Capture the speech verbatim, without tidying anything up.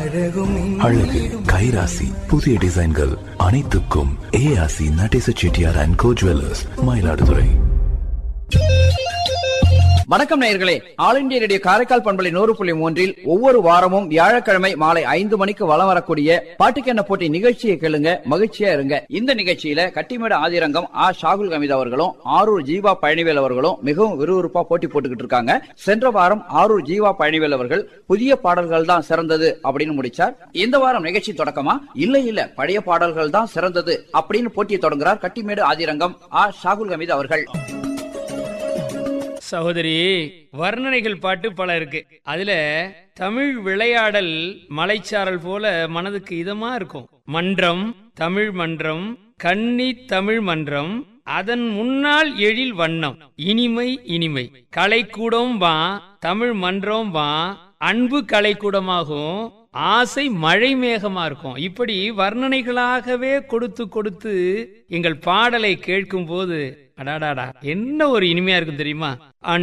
அழகு கைராசி புதிய டிசைன்கள் அனைத்துக்கும் ஏஆசி Natesa Chettiar and go jewellers, Mayiladuthurai. வணக்கம் நேயர்களே, ஆல் இந்தியா ரேடியோ காரைக்கால் பண்பலை நூறு புள்ளி மூன்றில் ஒவ்வொரு வாரமும் வியாழக்கிழமை மாலை ஐந்து மணிக்கு வலம் வரக்கூடிய பாட்டுக்கென்ன போட்டி நிகழ்ச்சியை கேளுங்க, மகிழ்ச்சியா இருங்க. இந்த நிகழ்ச்சியில கட்டிமேடு ஆதிரங்கம் ஆ ஷாகுல் ஹமீத் அவர்களும் ஆரூர் ஜீவா பழனிவேல் அவர்களும் மிகவும் விறுவிறுப்பா போட்டி போட்டுக்கிட்டு இருக்காங்க. சென்ற வாரம் ஆரூர் ஜீவா பழனிவேல் அவர்கள் புதிய பாடல்கள் தான் சிறந்தது அப்படின்னு முடிச்சார். இந்த வாரம் நிகழ்ச்சி தொடக்கமா இல்ல இல்ல பழைய பாடல்கள் தான் சிறந்தது அப்படின்னு போட்டியை தொடங்குறார் கட்டிமேடு ஆதிரங்கம் ஆ ஷாகுல் ஹமீத் அவர்கள். சகோதரி, வர்ணனைகள் பாட்டு பல இருக்கு. அதுல தமிழ் விளையாடல் மலைச்சாரல் போல மனதுக்கு இதமா இருக்கும். மன்றம், தமிழ் மன்றம், கன்னி தமிழ் மன்றம், அதன் முன்னால் எழில் வண்ணம், இனிமை இனிமை, கலைக்கூடம் வா, தமிழ் மன்றம் வா, அன்பு கலைக்கூடமாகும், ஆசை மழை மேகமா இருக்கும். இப்படி வர்ணனைகளாகவே கொடுத்து கொடுத்து எங்கள் பாடலை கேட்கும் போது அடாடாடா என்ன ஒரு இனிமையா இருக்கும் தெரியுமா?